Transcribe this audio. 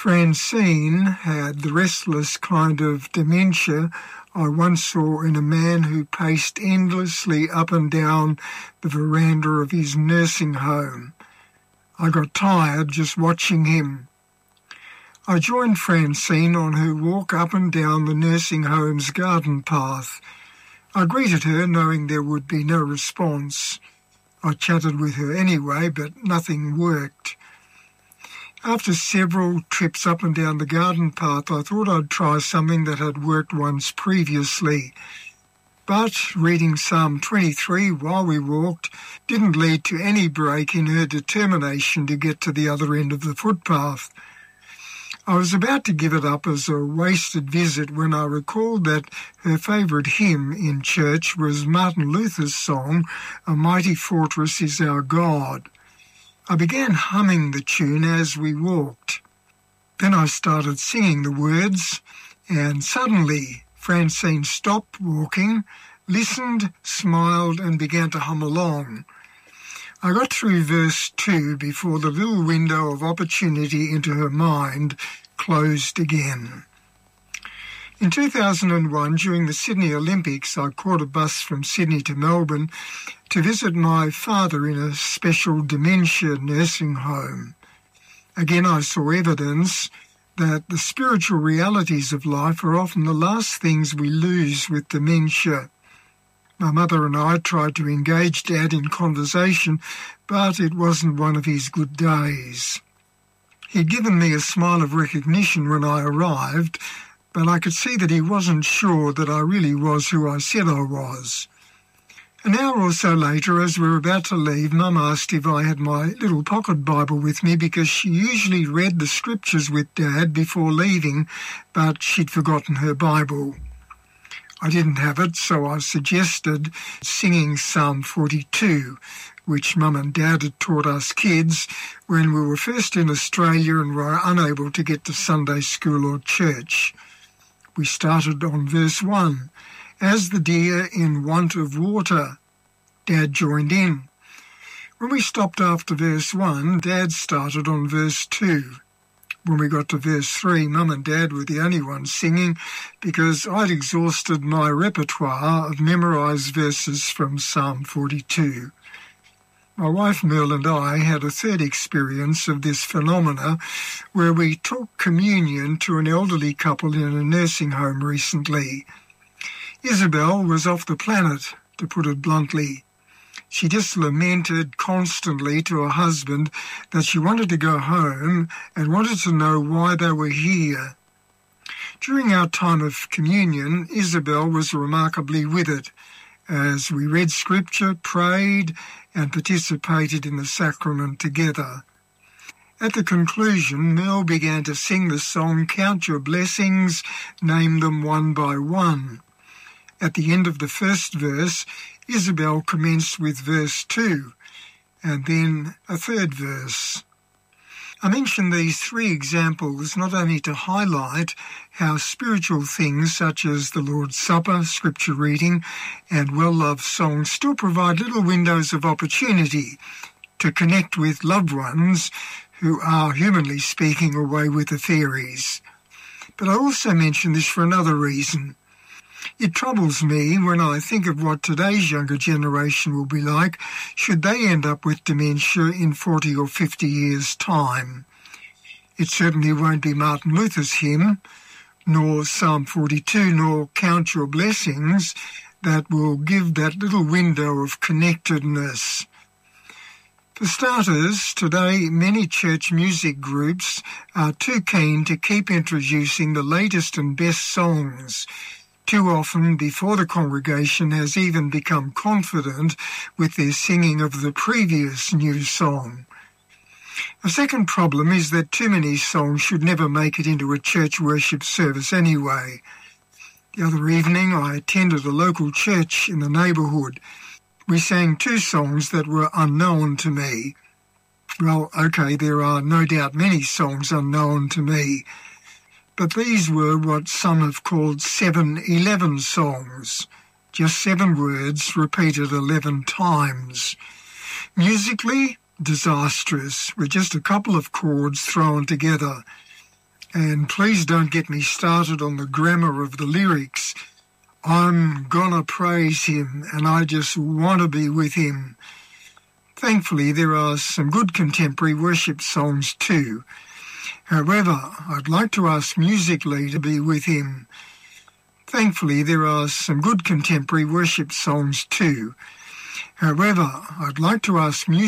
Francine had the restless kind of dementia I once saw in a man who paced endlessly up and down the veranda of his nursing home. I got tired just watching him. I joined Francine on her walk up and down the nursing home's garden path. I greeted her, knowing there would be no response. I chatted with her anyway, but nothing worked. After several trips up and down the garden path, I thought I'd try something that had worked once previously. But reading Psalm 23 while we walked didn't lead to any break in her determination to get to the other end of the footpath. I was about to give it up as a wasted visit when I recalled that her favourite hymn in church was Martin Luther's song, "A Mighty Fortress is Our God." I began humming the tune as we walked. Then I started singing the words, and suddenly Francine stopped walking, listened, smiled, and began to hum along. I got through verse 2 before the little window of opportunity into her mind closed again. In 2001, during the Sydney Olympics, I caught a bus from Sydney to Melbourne to visit my father in a special dementia nursing home. Again, I saw evidence that the spiritual realities of life are often the last things we lose with dementia. My mother and I tried to engage Dad in conversation, but it wasn't one of his good days. He'd given me a smile of recognition when I arrived, but I could see that he wasn't sure that I really was who I said I was. An hour or so later, as we were about to leave, Mum asked if I had my little pocket Bible with me because she usually read the scriptures with Dad before leaving, but she'd forgotten her Bible. I didn't have it, so I suggested singing Psalm 42, which Mum and Dad had taught us kids when we were first in Australia and were unable to get to Sunday school or church. We started on verse 1. As the deer in want of water. Dad joined in. When we stopped after verse 1, Dad started on verse 2. When we got to verse 3, Mum and Dad were the only ones singing because I'd exhausted my repertoire of memorised verses from Psalm 42. My wife Merle and I had a third experience of this phenomena where we took communion to an elderly couple in a nursing home recently. Isabel was off the planet, to put it bluntly. She just lamented constantly to her husband that she wanted to go home and wanted to know why they were here. During our time of communion, Isabel was remarkably with it, as we read scripture, prayed, and participated in the sacrament together. At the conclusion, Mel began to sing the song, "Count Your Blessings, Name Them One by One." At the end of the first verse, Isabel commenced with verse 2, and then a third verse. I mention these three examples not only to highlight how spiritual things such as the Lord's Supper, scripture reading, and well-loved songs still provide little windows of opportunity to connect with loved ones who are, humanly speaking, away with the fairies. But I also mention this for another reason. It troubles me when I think of what today's younger generation will be like should they end up with dementia in 40 or 50 years' time. It certainly won't be Martin Luther's hymn, nor Psalm 42, nor Count Your Blessings that will give that little window of connectedness. For starters, today many church music groups are too keen to keep introducing the latest and best songs, too often before the congregation has even become confident with their singing of the previous new song. A second problem is that too many songs should never make it into a church worship service anyway. The other evening I attended a local church in the neighbourhood. We sang two songs that were unknown to me. Well, okay, there are no doubt many songs unknown to me, but these were what some have called 7-11 songs, just 7 words repeated 11 times. Musically, disastrous, with just a couple of chords thrown together. And please don't get me started on the grammar of the lyrics. I'm gonna praise him, and I just want to be with him. Thankfully, there are some good contemporary worship songs too. However, I'd like to ask Musically to be with him. Thankfully, there are some good contemporary worship songs too. However, I'd like to ask